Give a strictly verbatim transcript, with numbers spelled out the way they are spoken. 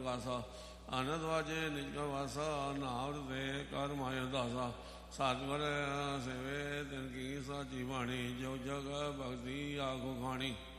ਪ੍ਰਗਾਸਾ ਆਨੰਦ ਵਾਜੇ ਨਿਜ ਕਾ ਵਾਸਾ ਨਾਮ ਦੇ ਕਰ ਮਾਇਆ ਦਾਸਾ ਸਤਿਗੁਰ ਸੇਵੇ ਤਿਨ ਕੀ ਸਾਚੀ ਬਾਣੀ ਜੋ ਜਗ ਭਗਤੀ ਆਖੋ ਖਾਣੀ।